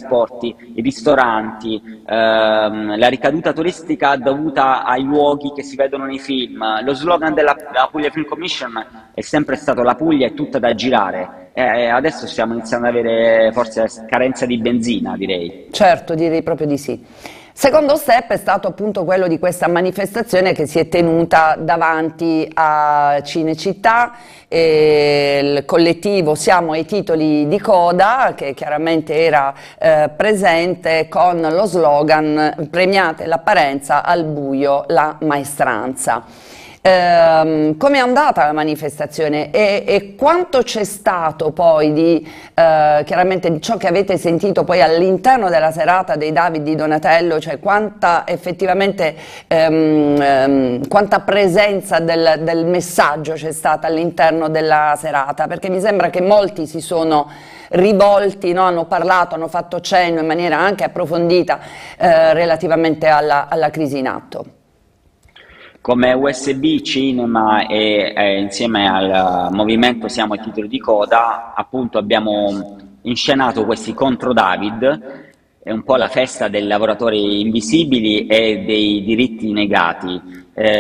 trasporti, i ristoranti, la ricaduta turistica dovuta ai luoghi che si vedono nei film. Lo slogan della Puglia Film Commission è sempre stato "la Puglia è tutta da girare", e adesso stiamo iniziando ad avere forse carenza di benzina, direi. Certo, direi proprio di sì. Secondo step è stato appunto quello di questa manifestazione che si è tenuta davanti a Cinecittà, il collettivo Siamo ai titoli di coda, che chiaramente era presente con lo slogan "Premiate l'apparenza, al buio la maestranza". Come è andata la manifestazione e quanto c'è stato poi chiaramente di ciò che avete sentito poi all'interno della serata dei David di Donatello, cioè quanta effettivamente quanta presenza del messaggio c'è stata all'interno della serata, perché mi sembra che molti si sono rivolti, no? Hanno parlato, hanno fatto cenno in maniera anche approfondita relativamente alla crisi in atto. Come USB Cinema e insieme al movimento Siamo ai titoli di coda, appunto abbiamo inscenato questi contro David, è un po' la festa dei lavoratori invisibili e dei diritti negati.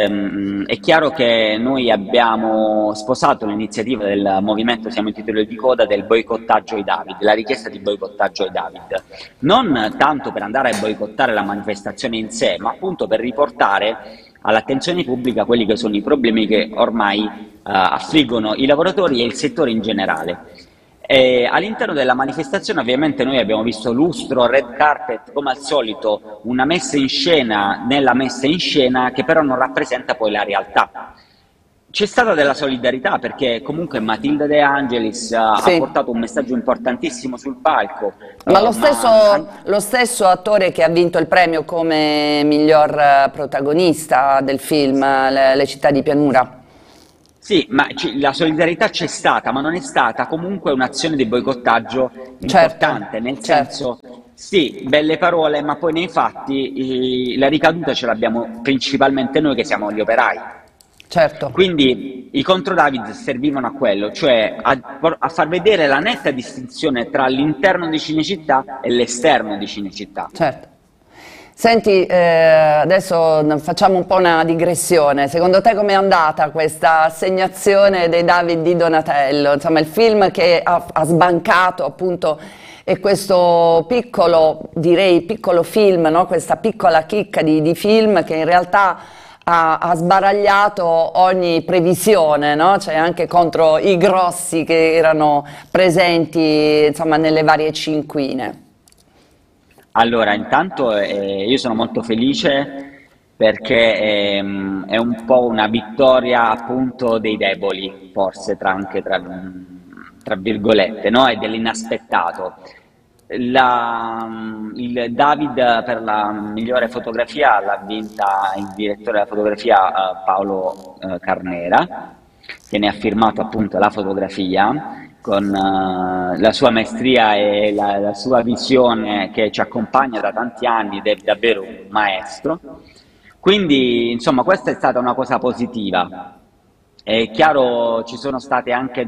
È chiaro che noi abbiamo sposato l'iniziativa del movimento Siamo ai titoli di coda del boicottaggio ai David, la richiesta di boicottaggio ai David, non tanto per andare a boicottare la manifestazione in sé, ma appunto per riportare all'attenzione pubblica quelli che sono i problemi che ormai affliggono i lavoratori e il settore in generale. All'interno della manifestazione ovviamente noi abbiamo visto lustro, red carpet, come al solito una messa in scena nella messa in scena che però non rappresenta poi la realtà. C'è stata della solidarietà perché comunque Matilda De Angelis ha Sì. portato un messaggio importantissimo sul palco. Ma lo stesso attore che ha vinto il premio come miglior protagonista del film Le città di pianura. Sì, ma la solidarietà c'è stata, ma non è stata comunque un'azione di boicottaggio importante, nel senso, sì, belle parole, ma poi nei fatti la ricaduta ce l'abbiamo principalmente noi che siamo gli operai. Certo. Quindi i contro David servivano a quello, cioè a far vedere la netta distinzione tra l'interno di Cinecittà e l'esterno di Cinecittà. Certo. Senti, adesso facciamo un po' una digressione. Secondo te com'è andata questa assegnazione dei David di Donatello? Insomma, il film che ha sbancato appunto è questo piccolo, direi piccolo film, no? Questa piccola chicca di film che in realtà ha sbaragliato ogni previsione, no? Cioè anche contro i grossi che erano presenti, insomma, nelle varie cinquine. Allora, intanto io sono molto felice perché è un po' una vittoria appunto dei deboli, forse tra virgolette, no? E dell'inaspettato. Il David per la migliore fotografia l'ha vinta il direttore della fotografia Paolo Carnera, che ne ha firmato appunto la fotografia con la sua maestria e la sua visione che ci accompagna da tanti anni ed è davvero un maestro. Quindi, insomma, questa è stata una cosa positiva. È chiaro, ci sono state anche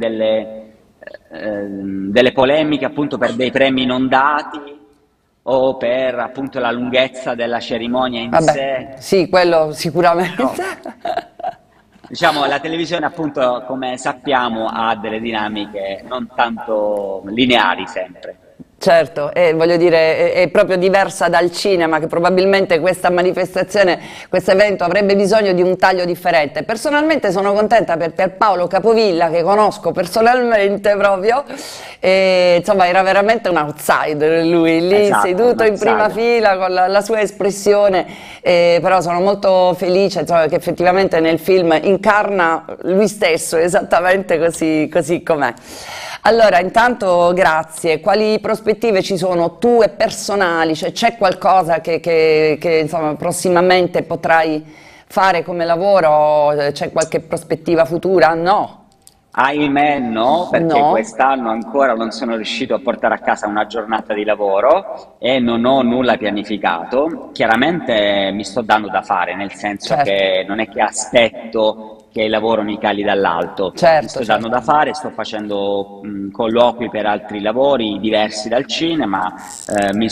delle polemiche appunto per dei premi non dati o per appunto la lunghezza della cerimonia in Vabbè, sé. sì, quello sicuramente. Però, diciamo, la televisione appunto, come sappiamo, ha delle dinamiche non tanto lineari sempre. Certo, voglio dire, è proprio diversa dal cinema, che probabilmente questa manifestazione, questo evento avrebbe bisogno di un taglio differente. Personalmente sono contenta per Paolo Capovilla, che conosco personalmente proprio, e insomma era veramente un outsider lui, lì Esatto, seduto un in prima outsider. fila con la sua espressione, però sono molto felice, insomma, che effettivamente nel film incarna lui stesso esattamente così com'è. Allora, intanto grazie. Quali prospettive ci sono tue personali? Cioè, c'è qualcosa che insomma, prossimamente potrai fare come lavoro? C'è qualche prospettiva futura? No. Ahimè no, perché No. quest'anno ancora non sono riuscito a portare a casa una giornata di lavoro e non ho nulla pianificato. Chiaramente mi sto dando da fare, nel senso Certo, che non è che aspetto che il lavoro mi cali dall'alto. Mi certo, sto dando certo. da fare, sto facendo colloqui per altri lavori diversi dal cinema, mi